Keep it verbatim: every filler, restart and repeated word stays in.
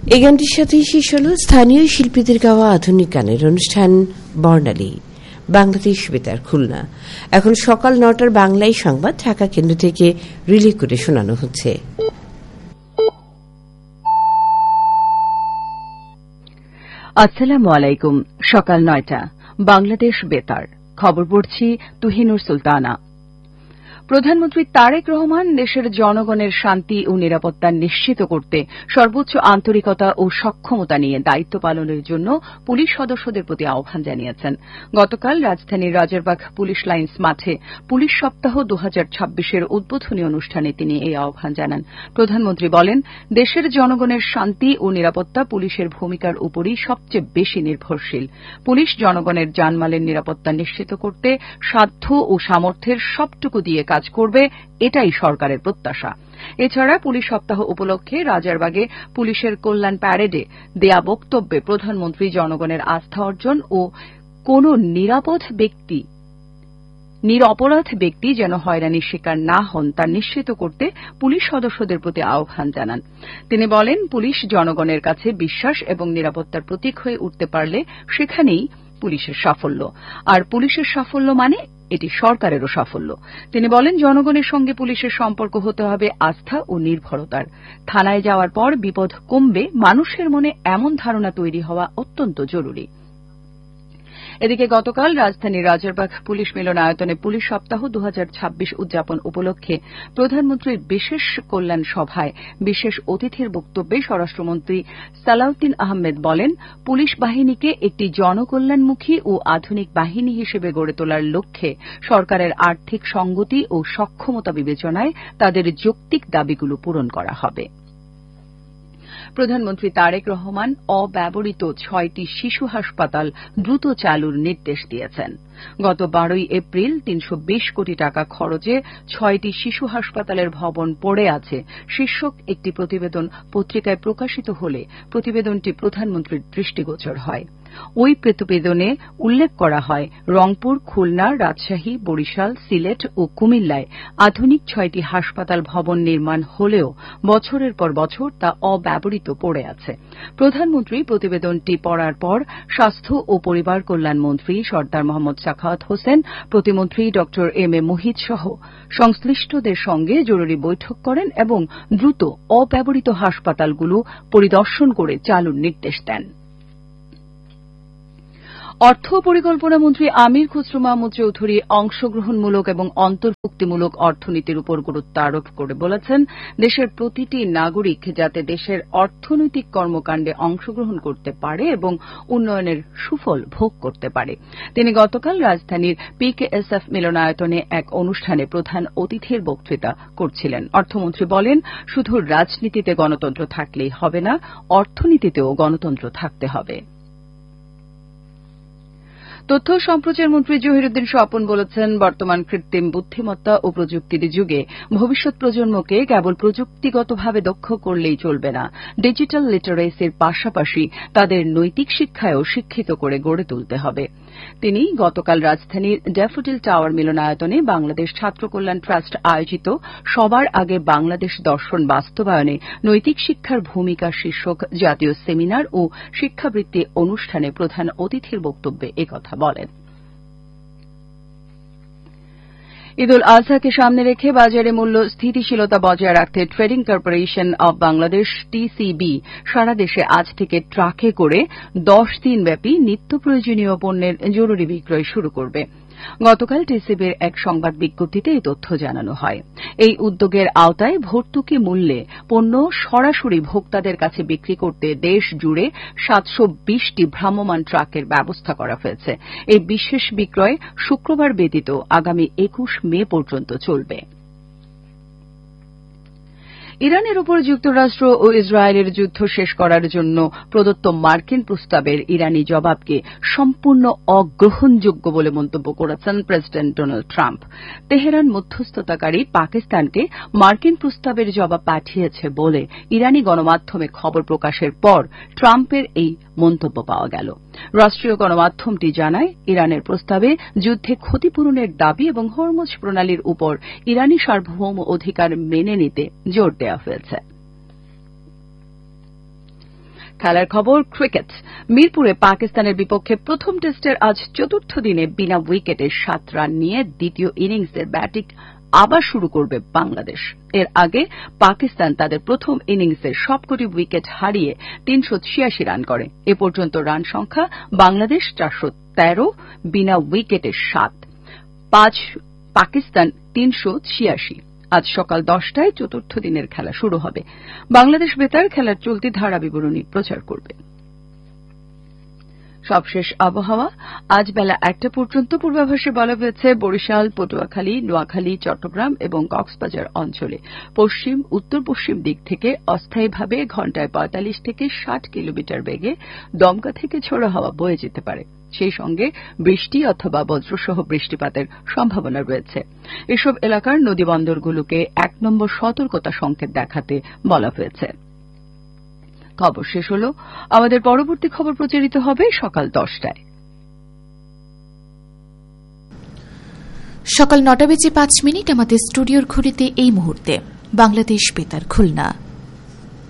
এই গানটির সাথে শেষ হল স্থানীয় শিল্পীদের গাওয়া আধুনিক গানের অনুষ্ঠান বর্ণালী, বাংলাদেশ বেতার খুলনা। এখন সকাল নটার বাংলায় সংবাদ ঢাকা কেন্দ্র থেকে রিলে করে শোনানো হচ্ছে। আসসালামু আলাইকুম। সকাল নয়টা, বাংলাদেশ বেতার খবর পড়ছি তুহিনুর সুলতানা। প্রধানমন্ত্রী তারেক রহমান দেশের জনগণের শান্তি ও নিরাপত্তা নিশ্চিত করতে সর্বোচ্চ আন্তরিকতা ও সক্ষমতা নিয়ে দায়িত্ব পালনের জন্য পুলিশ সদস্যদের প্রতি আহ্বান জানিয়েছেন। গতকাল রাজধানীর রাজারবাগ পুলিশ লাইন্স মাঠে পুলিশ সপ্তাহ দু হাজার ছাব্বিশের উদ্বোধনী অনুষ্ঠানে তিনি এই আহ্বান জানান। প্রধানমন্ত্রী বলেন, দেশের জনগণের শান্তি ও নিরাপত্তা পুলিশের ভূমিকার উপরই সবচেয়ে বেশি নির্ভরশীল। পুলিশ জনগণের জানমালের নিরাপত্তা নিশ্চিত করতে সাধ্য ও সামর্থ্যের সবটুকু দিয়ে কাজ করবে, এটাই সরকারের প্রত্যাশা। এছাড়া পুলিশ সপ্তাহ উপলক্ষে রাজারবাগে পুলিশের কল্যাণ প্যারেডে দেয়া বক্তব্যে প্রধানমন্ত্রী জনগণের আস্থা অর্জন ও কোন নিরাপদ ব্যক্তি নিরপরাধ ব্যক্তি যেন হয়রানির শিকার না হন তা নিশ্চিত করতে পুলিশ সদস্যদের প্রতি আহ্বান জানান। তিনি বলেন, পুলিশ জনগণের কাছে বিশ্বাস এবং নিরাপত্তার প্রতীক হয়ে উঠতে পারলে সেখানেই পুলিশের সাফল্য, আর পুলিশের সাফল্য মানে এটি সরকারেরও সাফল্য। তিনি বলেন, জনগণের সঙ্গে পুলিশের সম্পর্ক হতে হবে আস্থা ও নির্ভরতার। থানায় যাওয়ার পর বিপদ কমবে, মানুষের মনে এমন ধারণা তৈরি হওয়া অত্যন্ত জরুরি। এদিকে গতকাল রাজধানীর রাজারবাগ পুলিশ মিলনায়তনে পুলিশ সপ্তাহ দু হাজার ছাব্বিশ উদযাপন উপলক্ষে প্রধানমন্ত্রীর বিশেষ কল্যাণ সভায় বিশেষ অতিথির বক্তব্যে স্বরাষ্ট্রমন্ত্রী সালাউদ্দিন আহমেদ বলেন, পুলিশ বাহিনীকে একটি জনকল্যাণমুখী ও আধুনিক বাহিনী হিসেবে গড়ে তোলার লক্ষ্যে সরকারের আর্থিক সঙ্গতি ও সক্ষমতা বিবেচনায় তাদের যৌক্তিক দাবিগুলো পূরণ করা হবে। প্রধানমন্ত্রী তারেক রহমান অব্যবহৃত ছয়টি শিশু হাসপাতাল দ্রুত চালুর নির্দেশ দিয়েছেন। গত বারোই এপ্রিল তিনশো বিশ কোটি টাকা খরচে ছয়টি শিশু হাসপাতালের ভবন পড়ে আছে শীর্ষক একটি প্রতিবেদন পত্রিকায় প্রকাশিত হলে প্রতিবেদনটি প্রধানমন্ত্রীর দৃষ্টিগোচর হয়। ওই প্রতিবেদনে উল্লেখ করা হয়, রংপুর, খুলনা, রাজশাহী, বরিশাল, সিলেট ও কুমিল্লায় আধুনিক ছয়টি হাসপাতাল ভবন নির্মাণ হলেও বছরের পর বছর তা অব্যবহৃত পড়ে আছে। প্রধানমন্ত্রী প্রতিবেদনটি পড়ার পর স্বাস্থ্য ও পরিবার কল্যাণ মন্ত্রী সর্দার মোহাম্মদ সাখাওয়াত হোসেন, প্রতিমন্ত্রী ড এম এ মুহিত সহ সংশ্লিষ্টদের সঙ্গে জরুরি বৈঠক করেন এবং দ্রুত অব্যবহৃত হাসপাতালগুলো পরিদর্শন করে চালুর নির্দেশ দেন। অর্থ পরিকল্পনা মন্ত্রী আমির খুসরো মাহমুদ চৌধুরী অংশগ্রহণমূলক এবং অন্তর্ভুক্তিমূলক অর্থনীতির উপর গুরুত্ব আরোপ করে বলেছেন, দেশের প্রতিটি নাগরিক যাতে দেশের অর্থনৈতিক কর্মকাণ্ডে অংশগ্রহণ করতে পারে এবং উন্নয়নের সুফল ভোগ করতে পারে। তিনি গতকাল রাজধানীর পিকেএসএফ মিলনায়তনে এক অনুষ্ঠানে প্রধান অতিথির বক্তৃতা করছিলেন। অর্থমন্ত্রী বলেন, শুধু রাজনীতিতে গণতন্ত্র থাকলেই হবে না, অর্থনীতিতেও গণতন্ত্র থাকতে হবে। তথ্য ও সম্প্রচার মন্ত্রী জহিরুদ্দিন স্বপন বলেছেন, বর্তমান কৃত্রিম বুদ্ধিমত্তা ও প্রযুক্তির যুগে ভবিষ্যৎ প্রজন্মকে কেবল প্রযুক্তিগতভাবে দক্ষ করলেই চলবে না, ডিজিটাল লিটারেসির পাশাপাশি তাদের নৈতিক শিক্ষায়ও শিক্ষিত করে গড়ে তুলতে হবে। তিনি গতকাল রাজধানীর ড্যাফোডিল টাওয়ার মিলনায়তনে বাংলাদেশ ছাত্র কল্যাণ ট্রাস্ট আয়োজিত সবার আগে বাংলাদেশ দর্শন বাস্তবায়নে নৈতিক শিক্ষার ভূমিকা শীর্ষক জাতীয় সেমিনার ও শিক্ষাবৃত্তি অনুষ্ঠানে প্রধান অতিথির বক্তব্যে একথা বলেন। ঈদ উল আজহাকে সামনে রেখে বাজারে মূল্য স্থিতিশীলতা বজায় রাখতে trading corporation of Bangladesh TCB সারা দেশে আজ থেকে ট্রাকে করে দশ দিনব্যাপী নিত্য প্রয়োজনীয় পণ্যের জরুরি বিক্রয় শুরু করবে। গতকাল টিসিবির এক সংবাদ বিজ্ঞপ্তিতে এই তথ্য জানানো হয়। এই উদ্যোগের আওতায় ভর্তুকি মূল্যে পণ্য সরাসরি ভোক্তাদের কাছে বিক্রি করতে দেশ জুড়ে সাতশো বিশটি ভ্রাম্যমাণ ট্রাকের ব্যবস্থা করা হয়েছে। এই বিশেষ বিক্রয় শুক্রবার ব্যতীত আগামী একুশ মে পর্যন্ত চলবে। ইরানের উপর যুক্তরাষ্ট্র ও ইসরায়েলের যুদ্ধ শেষ করার জন্য প্রদত্ত মার্কিন প্রস্তাবের ইরানি জবাবকে সম্পূর্ণ অগ্রহণযোগ্য বলে মন্তব্য করেছেন প্রেসিডেন্ট ডোনাল্ড ট্রাম্প। তেহরান মধ্যস্থতাকারী পাকিস্তানকে মার্কিন প্রস্তাবের জবাব পাঠিয়েছে বলে ইরানি গণমাধ্যমে খবর প্রকাশের পর ট্রাম্পের এই মন্তব্য পাওয়া গেল। রাষ্ট্রীয় গণমাধ্যমটি জানায়, ইরানের প্রস্তাবে যুদ্ধে ক্ষতিপূরণের দাবি এবং হরমুজ প্রণালীর উপর ইরানি সার্বভৌম অধিকার মেনে নিতে জোর দেওয়া হয়েছে। খেলার খবর ক্রিকেট। মিরপুরে পাকিস্তানের বিপক্ষে প্রথম টেস্টের আজ চতুর্থ দিনে বিনা উইকেটে সাত রান নিয়ে দ্বিতীয় ইনিংসের ব্যাটিং আবার শুরু করবে বাংলাদেশ। এর আগে পাকিস্তান তাদের প্রথম ইনিংসে সবকটি উইকেট হারিয়ে তিনশো ছিয়াশি রান করে। এ পর্যন্ত রান সংখ্যা বাংলাদেশ চারশো তেরো, বিনা উইকেটে সাত, পাঁচ পাকিস্তান তিনশো ছিয়াশি। আজ সকাল দশটায় চতুর্থ দিনের খেলা শুরু হবে। বাংলাদেশ বেতার খেলার চলতি ধারা বিবরণী প্রচার করবে। সবশেষ আবহাওয়া। আজ বেলা একটা পর্যন্ত পূর্বাভাসে বলা হয়েছে বরিশাল, পটুয়াখালী, নোয়াখালী, চট্টগ্রাম এবং কক্সবাজার অঞ্চলে পশ্চিম উত্তর পশ্চিম দিক থেকে অস্থায়ীভাবে ঘণ্টায় পঁয়তাল্লিশ থেকে ষাট কিলোমিটার বেগে দমকা থেকে ঝোড়ো হাওয়া বয়ে যেতে পারে। সেই সঙ্গে বৃষ্টি অথবা বজ্রসহ বৃষ্টিপাতের সম্ভাবনা রয়েছে। এসব এলাকার নদীবন্দরগুলোকে এক নম্বর সতর্কতা সংকেত দেখাতে বলা হয়েছে। খবর শেষ হল। আমাদের পরবর্তী খবর প্রচারিত হবে সকাল দশটায়। সকাল নটা বেজে পাঁচ মিনিট আমাদের স্টুডিওর ঘড়িতে এই মুহূর্তে বাংলাদেশ বেতার খুলনা।